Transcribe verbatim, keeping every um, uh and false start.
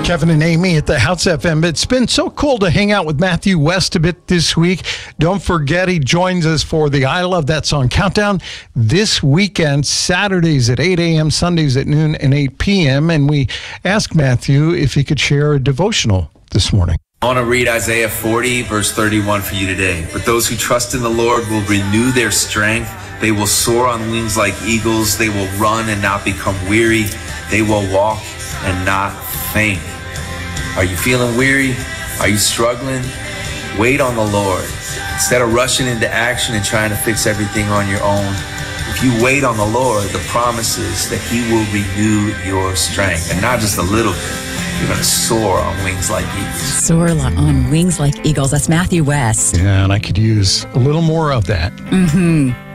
Kevin and Amy at the House F M. It's been so cool to hang out with Matthew West a bit this week. Don't forget, he joins us for the I Love That Song Countdown this weekend, Saturdays at eight a.m., Sundays at noon and eight p.m. And we asked Matthew if he could share a devotional this morning. I want to read Isaiah forty, verse thirty-one for you today. But those who trust in the Lord will renew their strength. They will soar on wings like eagles. They will run and not become weary. They will walk and not faint. Are you feeling weary? Are you struggling? Wait on the Lord. Instead of rushing into action and trying to fix everything on your own, if you wait on the Lord, the promise is that he will renew your strength. And not just a little bit. You're going to soar on wings like eagles. Soar on wings like eagles. That's Matthew West. Yeah, and I could use a little more of that. Mm-hmm.